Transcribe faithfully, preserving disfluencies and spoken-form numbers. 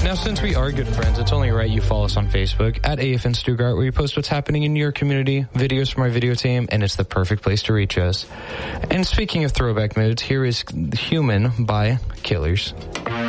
Now, since we are good friends, it's only right you follow us on Facebook at A F N Stuttgart, where we post what's happening in your community, videos from our video team, and it's the perfect place to reach us. And speaking of throwback moods, here is Human by Killers.